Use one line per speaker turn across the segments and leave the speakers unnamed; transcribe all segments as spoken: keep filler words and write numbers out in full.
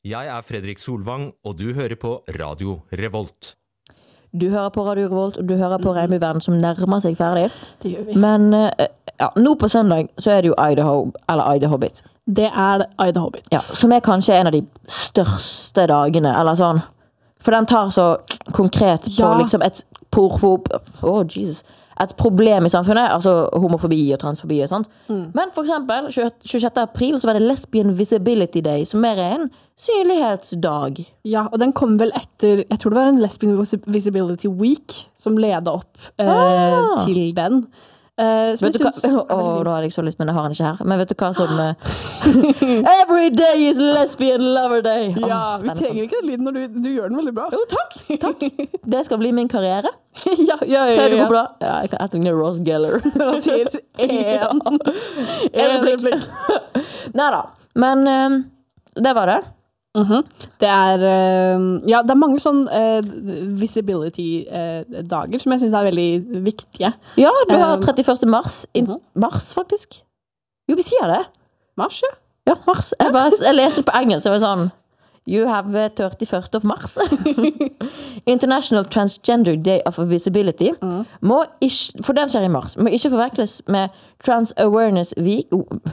Jeg er Fredrik Solvang, og du hører på Radio Revolt.
Du hører på Radio Revolt, og du hører på Regnbueverden som nærmer seg ferdig.
Det gjør vi.
Men ja, nå på søndag så er det jo Idaho, eller Idaho Hobbit.
Det er Idaho Hobbit.
Ja, som er kanskje en av de største dagene, eller sånn. For den tar så konkret på
Ja.
liksom et, por, oh, Jesus, et problem i samfunnet, altså homofobi og transfobi og sånt. Mm. Men for eksempel, tjuesjette april så var det Lesbian Visibility Day, som er en synlighetsdag.
Ja, og den kom vel etter, jeg tror det var en Lesbian Visibility Week, som ledet opp eh,
Ah.
til den. Eh, som
Vet du
jeg
hva?
synes er
Åh,
veldig
nå har jeg så lyst, men jeg har den ikke her. Men vet du hva som... eh, Every day is Lesbian Lover Day. Åh,
Ja, vi
den er
trenger ikke den lyden når du, du gjør den veldig bra.
Jo, takk, takk. Det skal bli min karriere.
ja, ja, ja,
Kan det
ja.
gå bra? Ja, jeg kan etterligne Ross Geller.
Når han sier en,
En replikk. Neida, men um, det var det.
Mhm. Det er, eh, ja, det er mange sånn eh, visibility-dager som jeg synes er veldig viktige.
Ja, du har
Um,
trettiførste mars. In
mhm.
Mars, faktisk. Jo, vi sier det.
Mars, ja.
Ja, mars. Jeg, bare, jeg leser på engelsk, så var det sånn, you have thirty-first of Mars. International Transgender Day of Visibility.
Mm.
Må ikke, for den skjer i mars, må ikke forveksles med Trans Awareness Week,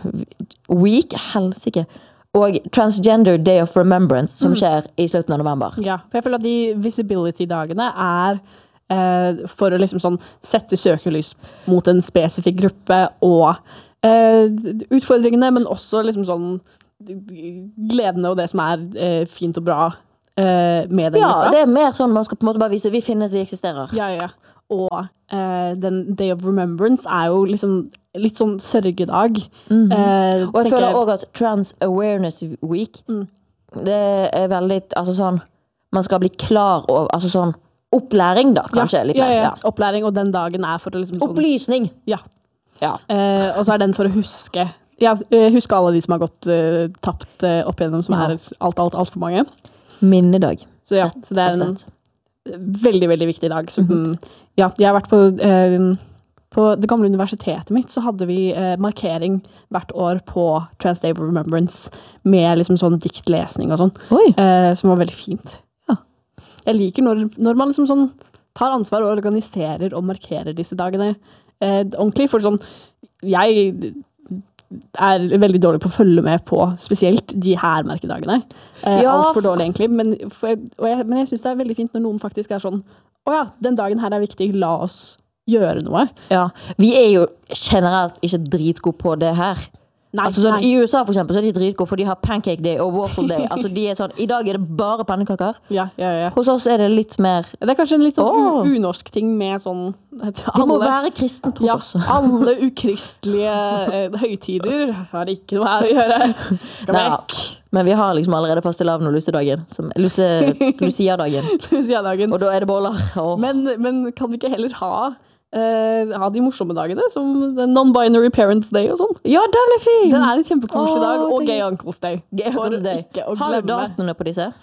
week helsike, og Transgender Day of Remembrance, som skjer i slutten av november.
Ja, for jeg føler at de visibility-dagene er eh, for å liksom sånn sette søkelys mot en spesifikk gruppe og eh, utfordringene, men også liksom sånn gledene og det som er eh, fint og bra eh, med den
Ja,
gruppa.
det er mer sånn, man skal på en måte bare vise, vi finnes, vi eksisterer.
Ja, ja. Og eh, den Day of Remembrance er jo liksom litt sånn sørgedag.
Mhm.
Eh,
Og jeg
tenker
føler også at Trans Awareness Week,
Mm.
det er veldig, altså sånn, man skal bli klar over, altså sånn, opplæring da, kanskje,
ja,
litt
ja,
mer.
ja.
Ja.
Opplæring, og den dagen er for å liksom sånn
Opplysning.
Ja.
Ja.
Eh, og så er den for å huske Ja, eh, huske alle de som har gått uh, tapt uh, opp igjennom, som
Ja.
er alt, alt, alt for mange.
Minnedag.
Så ja,
Rett
så det er
og
en
slett.
veldig, veldig viktig dag. Så, mm, ja, jeg har vært på eh, på det gamle universitetet mitt, så hadde vi eh, markering hvert år på Trans Day of Remembrance med liksom sånn diktlesning og sånn,
Oi.
eh, som var veldig fint.
Ja.
Jeg liker når, når man liksom sånn tar ansvar og organiserer og markerer disse dagene eh, ordentlig, for sånn, jeg er veldig dårlig på å følge med på spesielt de her merkedagene. Eh,
Ja,
alt for
for-
dårlig egentlig, men, for, og jeg, men jeg synes det er veldig fint når noen faktisk er sånn, åja, den dagen her er viktig, la oss gjøre noe.
Ja, vi er jo generelt ikke dritgode på det her.
Nei,
Altså sånn,
nei.
i U S A for eksempel, så er de dritgode, for de har pancake day og waffle day. Altså de er sånn, i dag er det bare pannekaker.
Ja, ja, ja.
Hos oss er det litt mer,
Det er kanskje en litt sånn
Åh.
u- unorsk ting med sånn at
det må være kristent hos
ja,
oss.
alle ukristelige eh, høytider har ikke noe her å gjøre. Skal
Nei,
vekk.
men vi har liksom allerede fastelavn og lussedagen, som lusse, Lucia-dagen.
Lucia-dagen.
Og da er det boller. Åh.
Men, men kan vi ikke heller ha, eh, ha de morsomme dagene, som the Non-Binary Parents Day og sånn?
Ja, den er fin!
Den er en kjempekoselig
Åh,
dag, og
det-
Gay Uncles Day.
Gay
For
Uncles Day.
ikke å
Har du
glemme.
datoene på disse?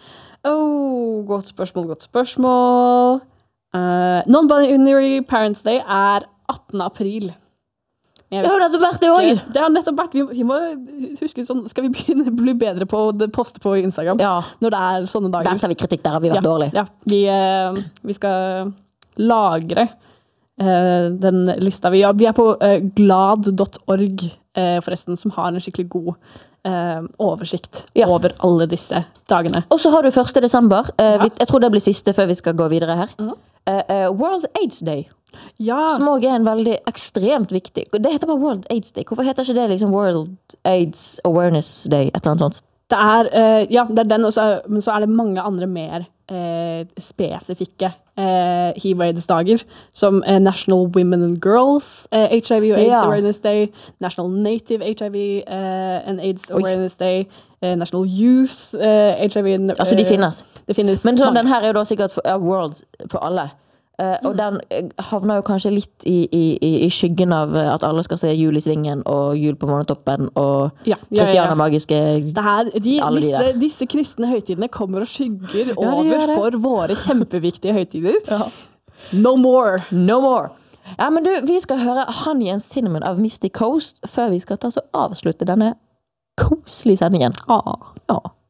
Oh, godt spørsmål, godt spørsmål. Eh, Non-Binary Parents Day er attende april. Jeg
Det
vet
har nettopp vært det
ikke.
også.
Det har nettopp vært, vi, vi må huske sånn, skal vi begynne å bli bedre på å poste på Instagram
Ja,
når det er sånne dager?
venter vi kritikk, der har vi vært
ja,
dårlige.
Ja, vi, eh, vi skal lagre eh, den lista. Vi, ja, vi er på eh, glad punktum org eh, forresten, som har en skikkelig god eh, oversikt
Ja.
over alle disse dagene.
Og så har du første desember. Eh,
Ja.
vi, jeg tror det blir siste før vi skal gå videre her.
Mhm.
Eh, eh, World AIDS Day,
Ja,
som også er en veldig ekstremt viktig. Det heter bare World AIDS Day. Hvorfor heter ikke det liksom World AIDS Awareness Day? Et eller annet sånt.
det er, eh, ja, det er den, og så- men så er det mange andre mer eh, spesifikke eh, H I V-AIDS-dager, som eh, National Women and Girls eh, H I V og AIDS
Ja.
Awareness Day, National Native H I V eh, and AIDS
Oi.
Awareness Day, eh, National Youth eh, H I V and,
Altså, de
eh,
finnes.
Det finnes
Men sånn,
mange.
den her er jo da sikkert for, ja, World for alle. Eh, og den eh, havner jo kanskje litt i, i, i i skyggen av eh, at alle skal se jul i svingen og jul på morgentoppen og
ja, ja, ja,
Kristiana
ja.
Magiske.
Det her, de,
Alle de
disse,
der.
disse kristne høytidene kommer og skygger
de
over
gjør det.
for våre kjempeviktige høytider.
Ja.
No more!
No more! Ja, men du, vi skal høre Honey and Cinnamon av Mystic Coast før vi skal ta så avslutte denne koselige sendingen.
Ah.
Ja.